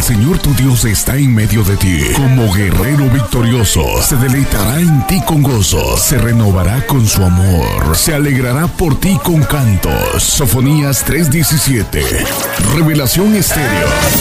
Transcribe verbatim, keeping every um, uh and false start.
Señor tu Dios está en medio de ti. Como guerrero victorioso, se deleitará en ti con gozo, se renovará con su amor, se alegrará por ti con cantos. Sofonías tres diecisiete. Revelación Estéreo.